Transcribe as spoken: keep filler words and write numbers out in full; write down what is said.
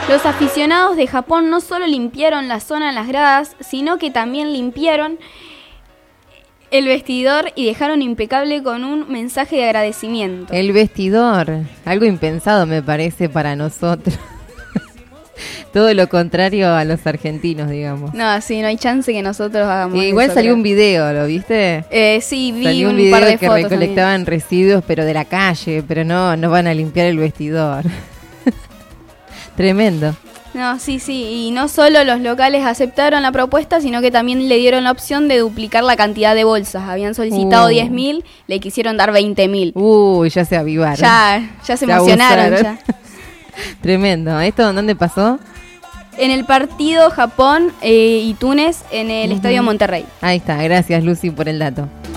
Los aficionados de Japón no solo limpiaron la zona en las gradas, sino que también limpiaron el vestidor y dejaron impecable con un mensaje de agradecimiento. El vestidor, algo impensado me parece para nosotros. Todo lo contrario a los argentinos, digamos. No, sí, no hay chance que nosotros hagamos y eso. Igual salió creo. un video, ¿lo viste? Eh, sí, vi salió un, un video par de que fotos recolectaban también. residuos, pero de la calle, pero no, no van a limpiar el vestidor. Tremendo. No, sí, sí, y no solo los locales aceptaron la propuesta, sino que también le dieron la opción de duplicar la cantidad de bolsas. Habían solicitado Uh. diez mil, le quisieron dar veinte mil. Uy, ya se avivaron. Ya, ya se Se emocionaron. abusaron. Ya. Tremendo. ¿Esto dónde pasó? En el partido Japón eh, y Túnez en el Ujú. Estadio Monterrey. Ahí está. Gracias, Lucy, por el dato.